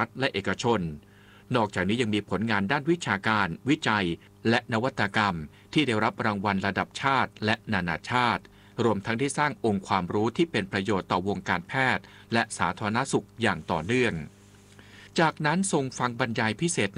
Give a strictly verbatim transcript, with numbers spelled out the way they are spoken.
รัฐและเอกชนนอกจากนี้ยังมีผลงานด้านวิชาการวิจัยและนวัตกรรมที่ได้รับรางวัลระดับชาติและนานาชาติรวมทั้งที่สร้างองค์ความรู้ที่เป็นประโยชน์ต่อวงการแพทย์และสาธารณสุขอย่างต่อเนื่องจากนั้นทรงฟังบรรยายพิเศษ